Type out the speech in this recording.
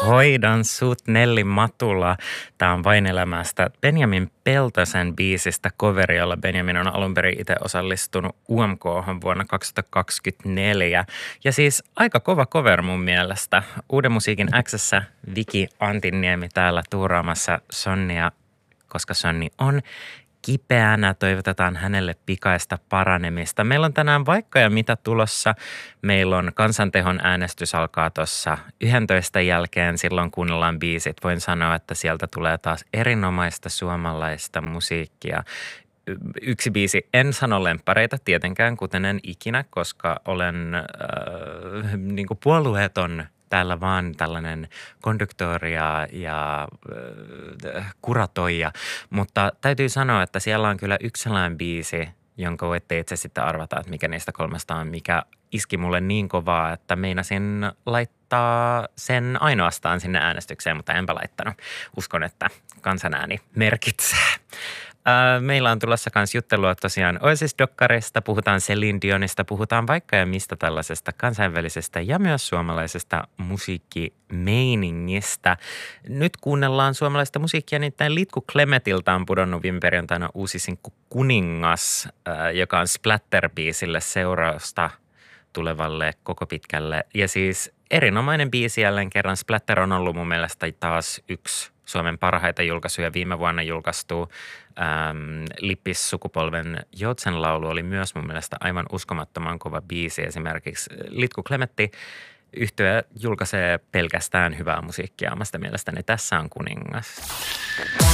Hoidan sut Nelli Matula. Tämä on Vain elämästä Benjamin Peltosen biisistä coveri, jolla Benjamin on alun perin itse osallistunut UMK:hon vuonna 2024. Ja siis aika kova cover mun mielestä. Uuden musiikin X:ssä Viki Antinniemi täällä tuuraamassa Sonnia, koska Sonni on kipeänä. Toivotetaan hänelle pikaista paranemista. Meillä on tänään vaikka ja mitä tulossa. Meillä on Kansantehon äänestys alkaa tuossa 11 jälkeen. Silloin kuunnellaan biisit. Voin sanoa, että sieltä tulee taas erinomaista suomalaista musiikkia. Yksi biisi, en sano lemppareita tietenkään, kuten en ikinä, koska olen niin kuin puolueeton täällä vaan tällainen konduktori ja kuratoija, mutta täytyy sanoa, että siellä on kyllä yksi sellainen biisi, jonka voitte itse sitten arvata, että mikä niistä kolmesta on, mikä iski mulle niin kovaa, että meinasin laittaa sen ainoastaan sinne äänestykseen, mutta enpä laittanut. Uskon, että kansanääni merkitsee. Meillä on tulossa myös juttelua tosiaan Oasis-dokkarista, puhutaan Celine Dionista, puhutaan vaikka ja mistä tällaisesta kansainvälisestä ja myös suomalaisesta musiikkimeiningistä. Nyt kuunnellaan suomalaista musiikkia, nimittäin Litku Klemetiltä on pudonnut viime perjantaina uusi sinkku Kuningas, joka on Splatter-biisille seurausta tulevalle koko pitkälle. Ja siis erinomainen biisi jälleen kerran. Splatter on ollut mun mielestä taas yksi Suomen parhaita julkaisuja. Viime vuonna julkaistu Lippis-sukupolven Joutsenlaulu oli myös mun mielestä aivan uskomattoman kova biisi. Esimerkiksi Litku Klemetti yhtye julkaisee pelkästään hyvää musiikkia omasta mielestäni. Tässä on Kuningas.